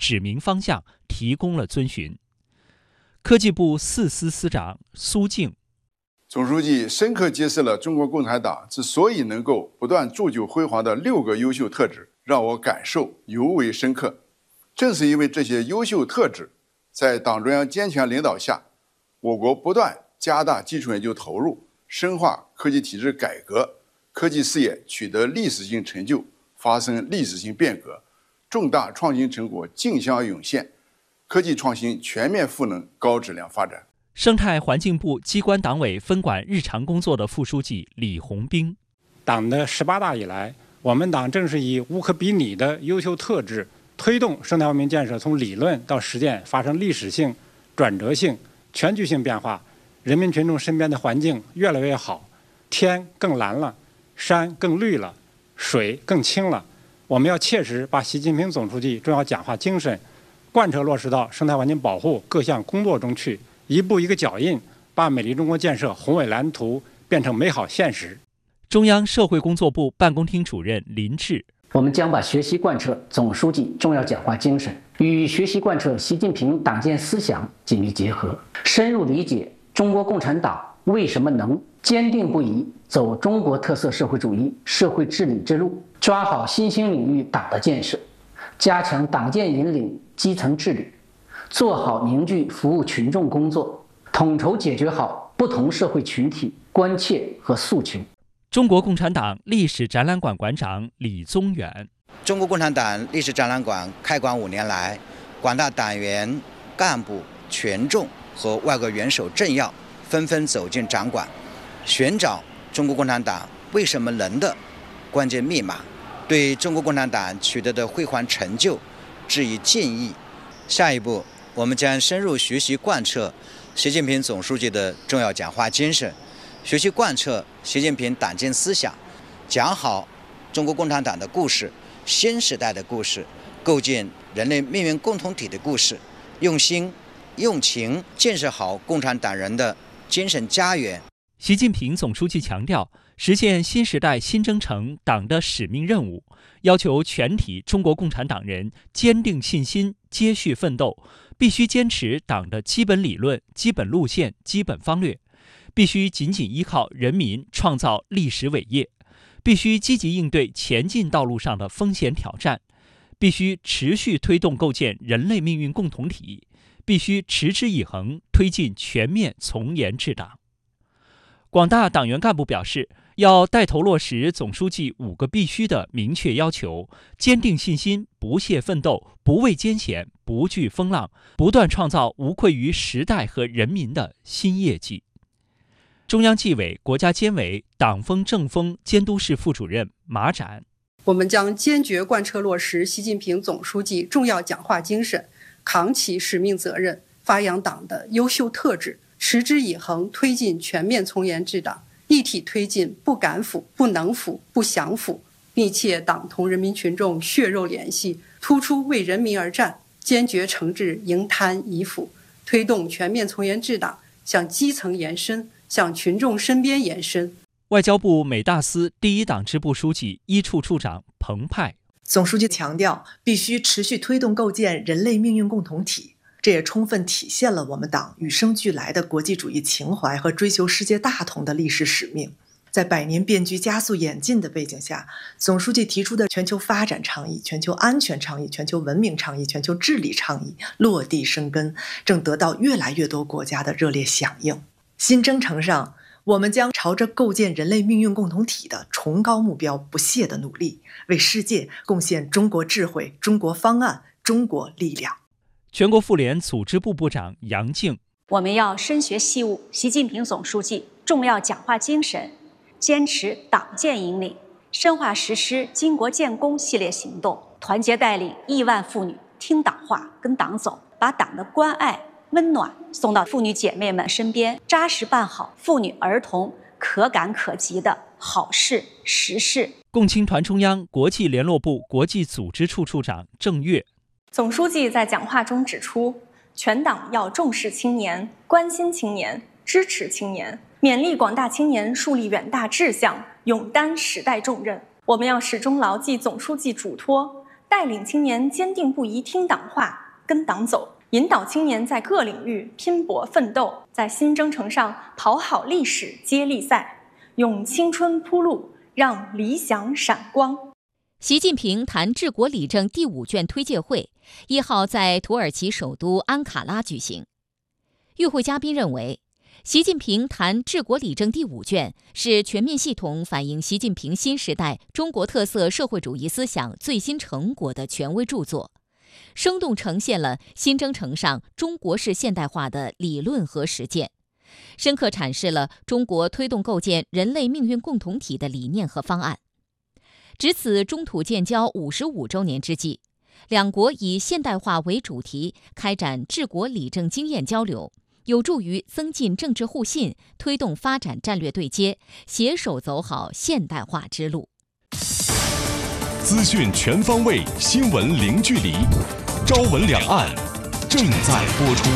使命方向提供了遵循。科技部4司司长苏静， 总书记深刻揭示了中国共产党之所以能够不断铸就辉煌的6个优秀特质，让我感受尤为深刻。正是因为这些优秀特质，在党中央坚强领导下，我国不断加大基础研究投入，深化科技体制改革，科技事业取得历史性成就，发生历史性变革，重大创新成果竞相涌现，科技创新全面赋能高质量发展。 生态环境部机关党委分管日常工作的副书记李红兵， 党的18大以来，我们党正是以无可比拟的优秀特质，推动生态文明建设从理论到实践发生历史性、转折性、全局性变化，人民群众身边的环境越来越好，天更蓝了，山更绿了，水更清了。我们要切实把习近平总书记重要讲话精神贯彻落实到生态环境保护各项工作中去，一步一个脚印，把美丽中国建设宏伟蓝图变成美好现实。 中央社会工作部办公厅主任林志， 我们将把学习贯彻总书记重要讲话精神与学习贯彻习近平党建思想紧密结合，深入理解中国共产党为什么能坚定不移走中国特色社会主义社会治理之路，抓好新兴领域党的建设，加强党建引领基层治理，做好凝聚服务群众工作，统筹解决好不同社会群体关切和诉求。 中国共产党历史展览馆馆长李宗远， 中国共产党历史展览馆开馆5年来，广大党员、干部、群众和外国元首政要纷纷走进展馆，寻找中国共产党为什么能的关键密码，对中国共产党取得的辉煌成就致以敬意。下一步，我们将深入学习贯彻习近平总书记的重要讲话精神，学习贯彻习近平党建思想，讲好中国共产党的故事、新时代的故事、构建人类命运共同体的故事，用心用情建设好共产党人的精神家园。 习近平总书记强调，实现新时代新征程党的使命任务，要求全体中国共产党人坚定信心，接续奋斗，必须坚持党的基本理论、基本路线、基本方略，必须紧紧依靠人民创造历史伟业，必须积极应对前进道路上的风险挑战，必须持续推动构建人类命运共同体，必须持之以恒推进全面从严治党。广大党员干部表示，要带头落实总书记5个必须的明确要求，坚定信心，不懈奋斗，不畏艰险，不惧风浪，不断创造无愧于时代和人民的新业绩。中央纪委国家监委党风政风监督室副主任马展， 我们将坚决贯彻落实习近平总书记重要讲话精神，扛起使命责任，发扬党的优秀特质，持之以恒推进全面从严治党，一体推进不敢腐、不能腐、不想腐，密切党同人民群众血肉联系，突出为人民而战，坚决惩治营贪遗腐，推动全面从严治党向基层延伸，向群众身边延伸。 外交部美大司第1党支部书记、一处处长彭湃， 总书记强调，必须持续推动构建人类命运共同体，这也充分体现了我们党与生俱来的国际主义情怀和追求世界大同的历史使命。在100年变局加速演进的背景下，总书记提出的全球发展倡议、全球安全倡议、全球文明倡议、全球治理倡议落地生根，正得到越来越多国家的热烈响应。新征程上，我们将朝着构建人类命运共同体的崇高目标不懈地努力，为世界贡献中国智慧、中国方案、中国力量。 全国妇联组织部部长杨静， 我们要深学细悟习近平总书记重要讲话精神，坚持党建引领，深化实施巾帼建功系列行动，团结带领亿万妇女听党话、跟党走，把党的关爱、温暖送到妇女姐妹们身边，扎实办好妇女儿童可感可及的好事实事。 共青团中央国际联络部国际组织处处长郑月， 总书记在讲话中指出，全党要重视青年、关心青年、支持青年，勉励广大青年树立远大志向，勇担时代重任。我们要始终牢记总书记嘱托， 带领青年坚定不移听党话、跟党走，引导青年在各领域拼搏奋斗，在新征程上跑好历史接力赛，用青春铺路，让理想闪光。 习近平谈治国理政第5卷推介会1号在土耳其首都安卡拉举行。与会嘉宾认为，习近平谈治国理政第5卷是全面系统反映习近平新时代中国特色社会主义思想最新成果的权威著作，生动呈现了新征程上中国式现代化的理论和实践，深刻阐释了中国推动构建人类命运共同体的理念和方案。值此中土建交55周年之际，两国以现代化为主题开展治国理政经验交流，有助于增进政治互信，推动发展战略对接，携手走好现代化之路。 资讯全方位，新闻零距离，朝闻两岸正在播出。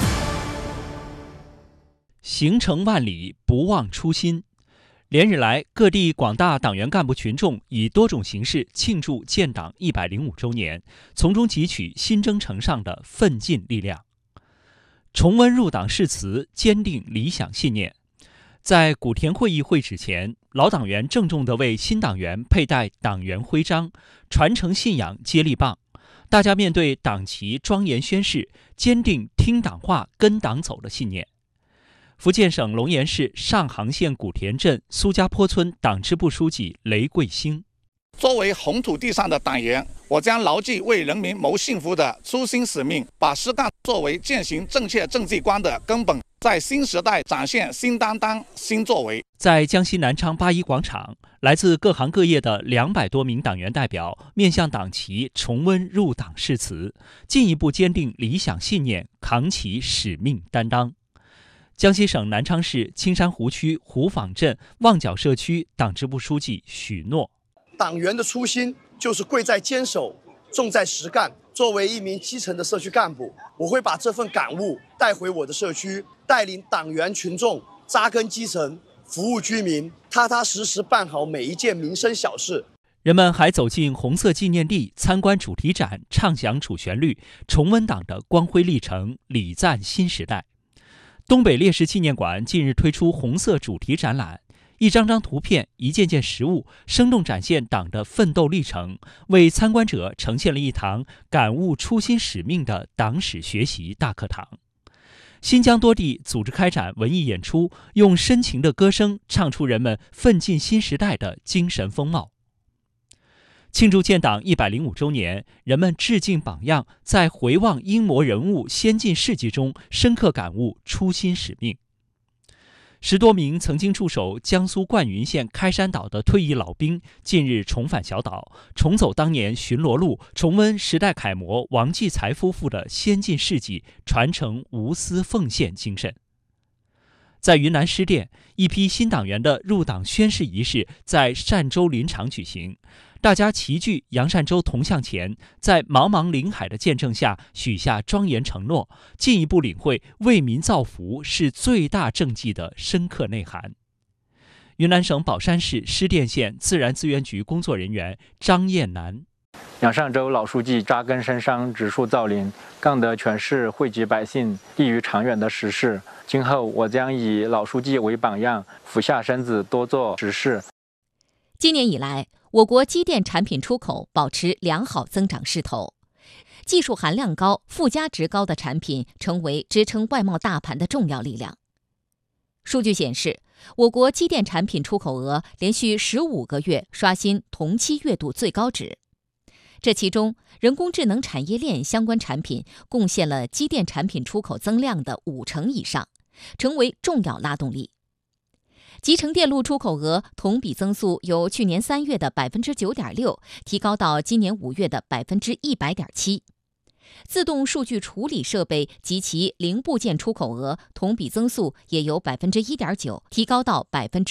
行程万里，不忘初心。连日来，各地广大党员干部群众以多种形式庆祝建党105周年，从中汲取新征程上的奋进力量。重温入党誓词，坚定理想信念。在古田会议会址前，老党员郑重地为新党员佩戴党员徽章，传承信仰接力棒。大家面对党旗庄严宣誓，坚定听党话、跟党走的信念。福建省龙岩市上杭县古田镇苏家坡村党支部书记雷贵兴： 作为红土地上的党员，我将牢记为人民谋幸福的初心使命，把实干作为践行正确政绩观的根本，在新时代展现新担当、新作为。 在江西南昌8·1广场，来自各行各业的200多名党员代表面向党旗重温入党誓词，进一步坚定理想信念，扛起使命担当。江西省南昌市青山湖区湖坊镇旺角社区党支部书记许诺： 党员的初心就是贵在坚守，重在实干。作为一名基层的社区干部，我会把这份感悟带回我的社区，带领党员群众扎根基层，服务居民，踏踏实实办好每一件民生小事。 人们还走进红色纪念地，参观主题展，唱响主旋律，重温党的光辉历程，礼赞新时代。东北烈士纪念馆近日推出红色主题展览，一张张图片，一件件实物，生动展现党的奋斗历程，为参观者呈现了一堂感悟初心使命的党史学习大课堂。新疆多地组织开展文艺演出，用深情的歌声唱出人们奋进新时代的精神风貌。庆祝建党105周年，人们致敬榜样，在回望英模人物先进事迹中，深刻感悟初心使命。10多名曾经驻守江苏灌云县开山岛的退役老兵，近日重返小岛，重走当年巡逻路，重温时代楷模王继才夫妇的先进事迹，传承无私奉献精神。在云南施甸，一批新党员的入党宣誓仪式在善州林场举行。大家齐聚杨善洲铜像前，在茫茫林海的见证下许下庄严承诺，进一步领会为民造福是最大政绩的深刻内涵。云南省保山市施甸县自然资源局工作人员张艳南： 杨善洲老书记扎根深山，植树造林，干得全市惠及百姓、利于长远的实事。今后我将以老书记为榜样，俯下身子多做实事。 今年以来，我国机电产品出口保持良好增长势头，技术含量高、附加值高的产品成为支撑外贸大盘的重要力量。数据显示，我国机电产品出口额连续15个月刷新同期月度最高值。这其中，人工智能产业链相关产品贡献了机电产品出口增量的50%以上，成为重要拉动力。集成电路出口额同比增速由去年3月的9.6%提高到今年5月的100.7%。自动数据处理设备及其零部件出口额同比增速也由1.9%提高到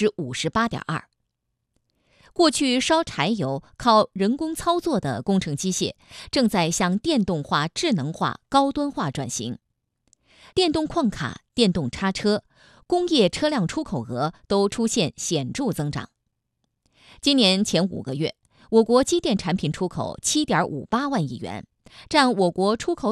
58.2%。过去烧柴油、靠人工操作的工程机械，正在向电动化、智能化、高端化转型。电动矿卡、电动叉车、工业车辆出口额都出现显著增长。今年前5个月， 我国机电产品出口7.58万亿元，占我国出口